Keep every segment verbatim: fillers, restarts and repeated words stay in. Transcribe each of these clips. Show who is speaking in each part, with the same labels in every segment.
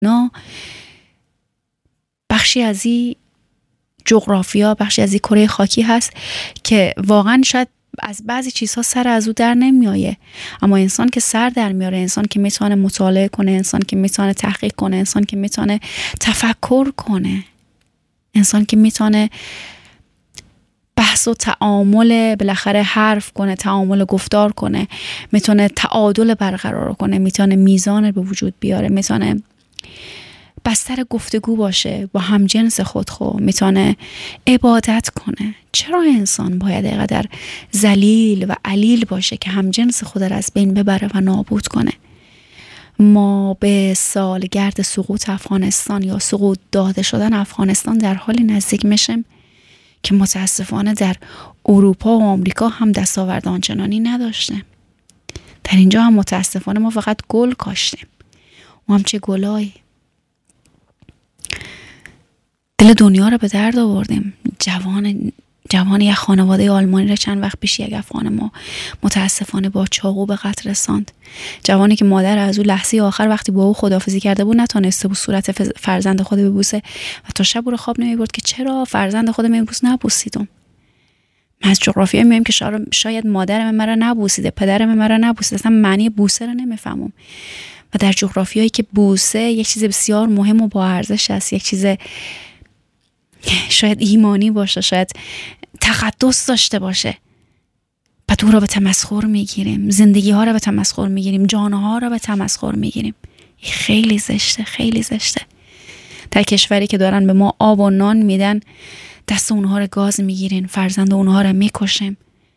Speaker 1: نه بخشی از این جغرافیا، بخشی از این کره خاکی هست که واقعا شاید از بعضی چیزها سر از او در نمیایه، اما انسان که سر در میاره، انسان که میتونه مطالعه کنه، انسان که میتونه تحقیق کنه، انسان که میتونه تفکر کنه، انسان که میتونه بحث و تعامل بالاخره حرف کنه، تعامل گفتار کنه، میتونه تعادل برقرار کنه، میتونه میزان به وجود بیاره، میتونه بستر گفتگو باشه با همجنس خود خو، میتونه عبادت کنه. چرا انسان باید اینقدر ذلیل و علیل باشه که همجنس خود را از بین ببره و نابود کنه؟ ما به سالگرد سقوط افغانستان یا سقوط داده شدن افغانستان در حالی نزدیک میشیم که متاسفانه در اروپا و آمریکا هم دستاورد آنچنانی نداشته. در اینجا هم متاسفانه ما فقط گل کاشتیم. و هم چه گلایی. دل دنیا رو به درد آوردیم. جوان جوان یک خانواده آلمانی را چند وقت پیش یک افغان ما متاسفانه با چاقو به قتل رساند. جوانی که مادر از او لحظه آخر وقتی با او خداحافظی کرده بود نتونسته بود صورت فرزند خود ببوسه و تا شب او رو خواب نمی برد که چرا فرزند خود من بوس نبوسیدم. من از جغرافیایی میگم که شاید مادر من مرا نبوسیده، پدر من مرا نبوسیده، اصلا معنی بوسه رو نمیفهمم. و در جغرافیایی که بوسه یک چیز بسیار مهم و با ارزش است، یک چیز شاید ایمانی باشه، شاید تقدس داشته باشه، بعد او را به تمسخر میگیریم، زندگی ها را به تمسخر میگیریم، جان ها را به تمسخر میگیریم. خیلی زشته، خیلی زشته. در کشوری که دارن به ما آب و نان میدن دست اونها را گاز میگیریم، فرزند اونها را میکشیم،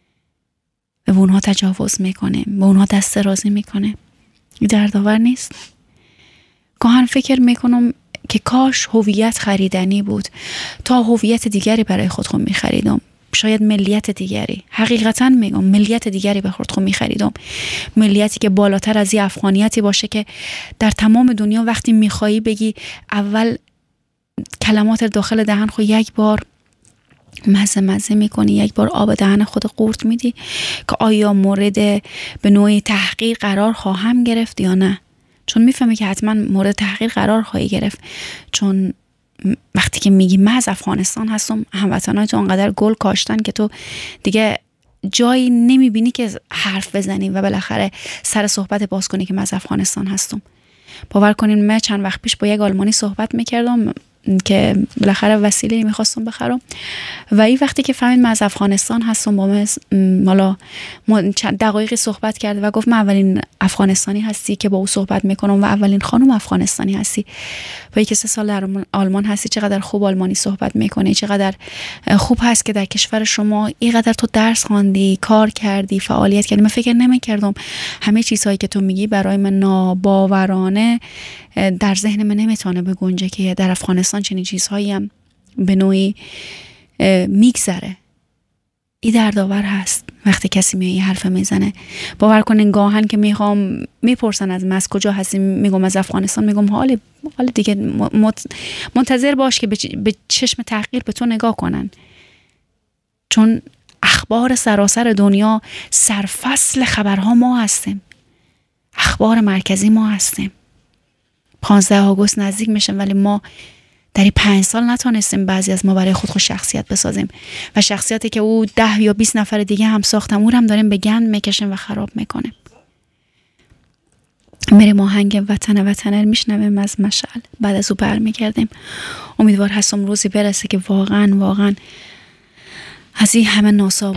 Speaker 1: به اونها تجاوز میکنیم، به اونها دست درازی میکنیم. دردآور نیست؟ گاهن فکر میکنم که کاش هویت خریدنی بود تا هویت دیگری برای خودم میخریدم، شاید ملیت دیگری، حقیقتا میگم ملیت دیگری به خودم میخریدم، ملیتی که بالاتر از این افغانیتی باشه که در تمام دنیا وقتی میخوایی بگی اول کلمات داخل دهن خود یک بار مزه مزه میکنی، یک بار آب دهن خود قورت میدی که آیا مورد به نوعی تحقیر قرار خواهم گرفت یا نه، چون میفهمی که حتما مورد تحقیر قرار خواهی گرفت. چون وقتی که میگی من از افغانستان هستم، هموطنای تو انقدر گل کاشتن که تو دیگه جایی نمیبینی که حرف بزنی و بالاخره سر صحبت باز کنی که من از افغانستان هستم. باور کنین من چند وقت پیش با یک آلمانی صحبت میکردم که بالاخره وسیله میخواستم بخرم و این وقتی که فهمید من از افغانستان هستم با من مالا چند دقایقی صحبت کرد و گفت من اولین افغانستانی هستی که با او صحبت میکنم و اولین خانم افغانستانی هستی و یک سه سال در آلمان هستی، چقدر خوب آلمانی صحبت میکنی، چقدر خوب هست که در کشور شما اینقدر تو درس خواندی، کار کردی، فعالیت کردی. من فکر نمیکردم همه چیزهایی که تو میگی برای من ناباورانه در ذهن من نمیتونه بگنجه که در افغانستان چنین چیزهایی هم به نوعی میگذره. این دردآور هست وقتی کسی میای حرف میزنه. باور کنین گاهن که میخوام میپرسن از من از کجا هستی، میگم از افغانستان، میگم حالا حالا دیگه منتظر باش که به چشم تحقیر به تو نگاه کنن، چون اخبار سراسر دنیا سرفصل خبرها ما هستیم، اخبار مرکزی ما هستیم. پانزده آگوست نزدیک میشه ولی ما در این پنج سال نتونستیم بعضی از ما برای خود خود شخصیت بسازیم و شخصیتی که او ده یا بیست نفر دیگه هم ساختم او هم داریم به گند میکشیم و خراب میکنیم. میریم آهنگ وطن وطنه میشنویم از مشعل، بعد از او برمیگردیم. امیدوار هستم روزی برسه که واقعا واقعا از این همه ناسا